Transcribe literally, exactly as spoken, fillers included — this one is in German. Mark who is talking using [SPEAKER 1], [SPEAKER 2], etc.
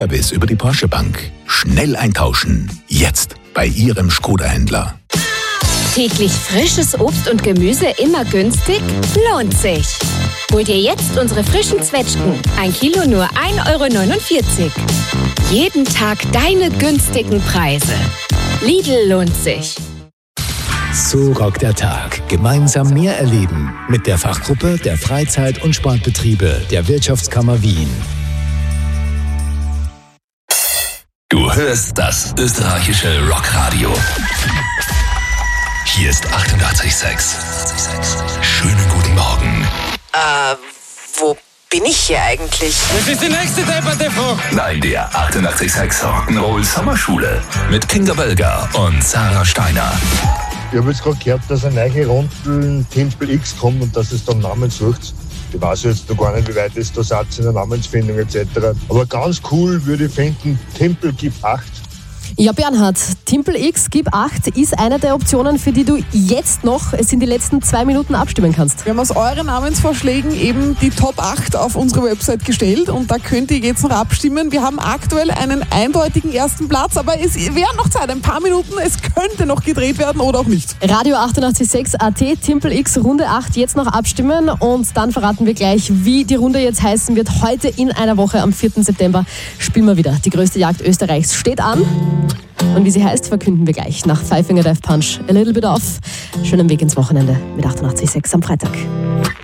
[SPEAKER 1] Service über die Porsche Bank. Schnell eintauschen. Jetzt bei Ihrem Škoda-Händler.
[SPEAKER 2] Täglich frisches Obst und Gemüse immer günstig? Lohnt sich. Hol dir jetzt unsere frischen Zwetschgen. Ein Kilo nur ein Euro neunundvierzig. Jeden Tag deine günstigen Preise. Lidl lohnt sich.
[SPEAKER 3] So rockt der Tag. Gemeinsam mehr erleben mit der Fachgruppe der Freizeit- und Sportbetriebe der Wirtschaftskammer Wien.
[SPEAKER 4] Du hörst das österreichische Rockradio. Hier ist achtundachtzig Komma sechs. Schönen guten Morgen.
[SPEAKER 5] Äh, wo bin ich hier eigentlich?
[SPEAKER 6] Das ist die nächste Debatte, Frau.
[SPEAKER 4] Nein, der achtundachtzig Komma sechs Rock'n'Roll Sommerschule mit Kinga Belger und Sarah Steiner.
[SPEAKER 7] Ich habe jetzt gerade gehört, dass eine neue Runde Tempel X kommt und dass es dann Namen sucht. Ich weiß jetzt noch gar nicht, wie weit es da seid in der Namensfindung et cetera. Aber ganz cool würde ich finden, Tempel gibt acht.
[SPEAKER 8] Ja, Bernhard, Tempel X Gib acht ist eine der Optionen, für die du jetzt noch, es sind die letzten zwei Minuten, abstimmen kannst.
[SPEAKER 9] Wir haben aus euren Namensvorschlägen eben die Top acht auf unsere Website gestellt und da könnt ihr jetzt noch abstimmen. Wir haben aktuell einen eindeutigen ersten Platz, aber es wäre noch Zeit, ein paar Minuten, es könnte noch gedreht werden oder auch nicht.
[SPEAKER 8] Radio achtundachtzig Komma sechs A T, Tempel X, Runde acht, jetzt noch abstimmen und dann verraten wir gleich, wie die Runde jetzt heißen wird. Heute in einer Woche, am vierten September, spielen wir wieder. Die größte Jagd Österreichs steht an. Und wie sie heißt, verkünden wir gleich nach Five Finger Death Punch. A Little Bit Off. Schönen Weg ins Wochenende mit achtundachtzig Komma sechs am Freitag.